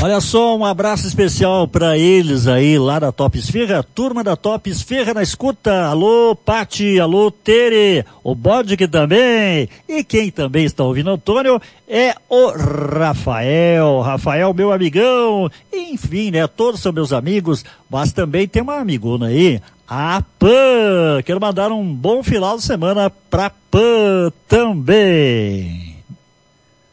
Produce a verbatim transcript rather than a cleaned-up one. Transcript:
Olha só, um abraço especial para eles aí lá da Top Esfirra, turma da Top Esfirra na escuta. Alô, Pati, alô, Tere, o Bodic também. E quem também está ouvindo, Antônio, é o Rafael. Rafael, meu amigão. Enfim, né, todos são meus amigos, mas também tem uma amigona aí, a Pan. Quero mandar um bom final de semana pra Pan também.